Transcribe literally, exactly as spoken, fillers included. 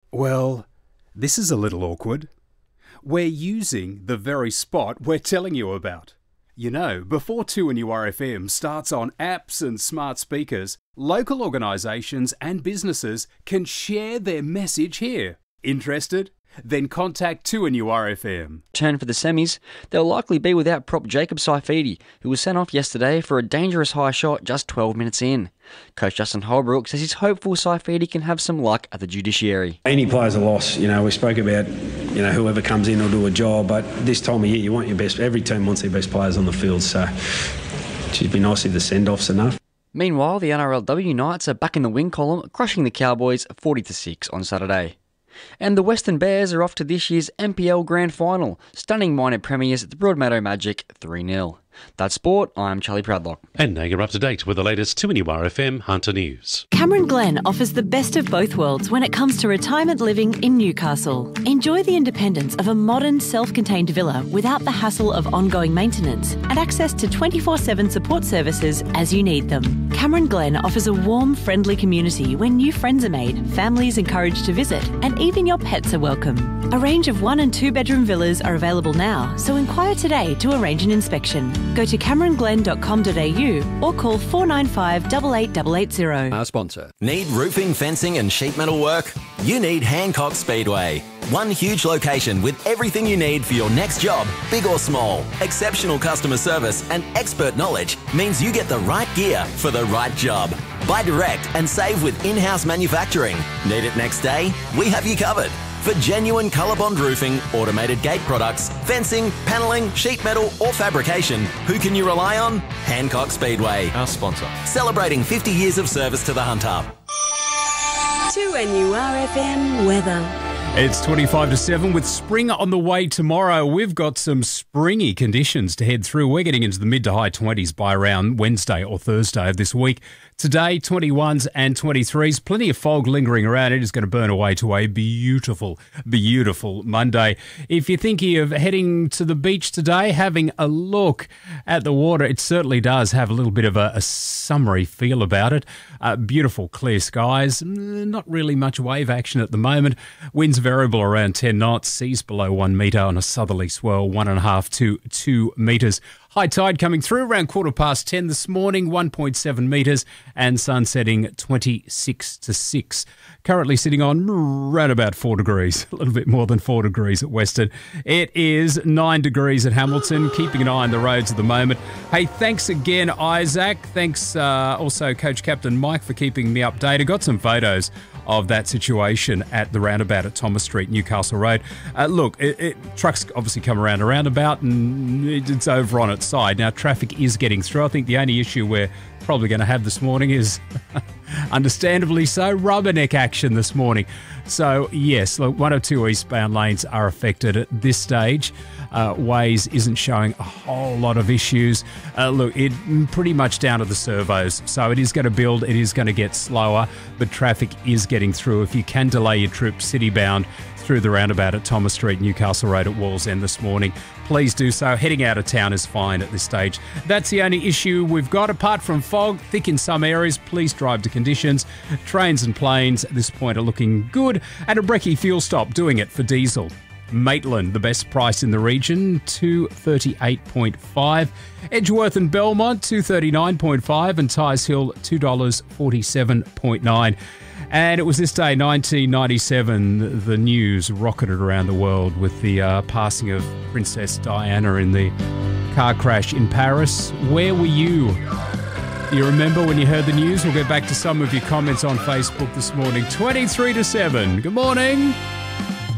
Well, this is a little awkward. We're using the very spot we're telling you about. You know, before two N U R F M starts on apps and smart speakers, local organisations and businesses can share their message here. Interested? Then contact two N U R F M. Turn for the semis, they'll likely be without prop Jacob Saifidi, who was sent off yesterday for a dangerous high shot just twelve minutes in. Coach Justin Holbrook says he's hopeful Saifidi can have some luck at the judiciary. Any player's a loss. You know, we spoke about, you know, whoever comes in will do a job, but this time of year you want your best. Every team wants their best players on the field, so it'd be nice if the send-off's enough. Meanwhile, the N R L W Knights are back in the win column, crushing the Cowboys forty to six on Saturday. And the Western Bears are off to this year's N P L Grand Final, stunning minor premiers at the Broadmeadow Magic three nil. That's sport, I'm Charlie Proudlock. And now you're up to date with the latest two N U R F M Hunter News. Cameron Glen offers the best of both worlds when it comes to retirement living in Newcastle. Enjoy the independence of a modern, self-contained villa without the hassle of ongoing maintenance and access to twenty-four seven support services as you need them. Cameron Glen offers a warm, friendly community where new friends are made, families encouraged to visit, and even your pets are welcome. A range of one and two bedroom villas are available now, so inquire today to arrange an inspection. Go to cameron glen dot com dot a u or call four nine five, eight eight eight eight zero. Our sponsor. Need roofing, fencing and sheet metal work? You need Hancock Speedway. One huge location with everything you need for your next job, big or small. Exceptional customer service and expert knowledge means you get the right gear for the right job. Buy direct and save with in-house manufacturing. Need it next day? We have you covered. For genuine ColourBond roofing, automated gate products, fencing, panelling, sheet metal or fabrication, who can you rely on? Hancock Speedway. Our sponsor. Celebrating fifty years of service to the Hunter. two N U R F M weather. It's twenty-five to seven with spring on the way tomorrow. We've got some springy conditions to head through. We're getting into the mid to high twenties by around Wednesday or Thursday of this week. Today, twenty-ones and twenty-threes. Plenty of fog lingering around. It is going to burn away to a beautiful, beautiful Monday. If you're thinking of heading to the beach today, having a look at the water, it certainly does have a little bit of a, a summery feel about it. Uh, beautiful clear skies. Not really much wave action at the moment. Winds variable around ten knots. Seas below one metre on a southerly swell, one and a half to two metres. High tide coming through around quarter past ten this morning, one point seven metres, and sun setting twenty-six to six. Currently sitting on around about four degrees, a little bit more than four degrees at Western. It is nine degrees at Hamilton, keeping an eye on the roads at the moment. Hey, thanks again, Isaac. Thanks uh, also, Coach Captain Mike, for keeping me updated. Got some photos of that situation at the roundabout at Thomas Street, Newcastle Road. Uh, look, it, it, trucks obviously come around a roundabout and it's over on its side. Now, traffic is getting through. I think the only issue we're probably going to have this morning is, understandably so, rubberneck action this morning. So, yes, look, one or two eastbound lanes are affected at this stage. Uh, Waze isn't showing a whole lot of issues. Uh, look, it pretty much down to the servos. So it is going to build, it is going to get slower, but traffic is getting through. If you can delay your trip city-bound through the roundabout at Thomas Street, Newcastle Road at Wallsend this morning, please do so. Heading out of town is fine at this stage. That's the only issue we've got. Apart from fog, thick in some areas, please drive to conditions. Trains and planes at this point are looking good. And a brekkie fuel stop doing it for diesel. Maitland, the best price in the region, two thirty-eight point five. Edgeworth and Belmont, two thirty-nine point five. And Tyres Hill, two dollars forty-seven point nine. And it was this day, nineteen ninety-seven, the news rocketed around the world with the uh, passing of Princess Diana in the car crash in Paris. Where were you? You remember when you heard the news? We'll get back to some of your comments on Facebook this morning. twenty-three to seven. Good morning.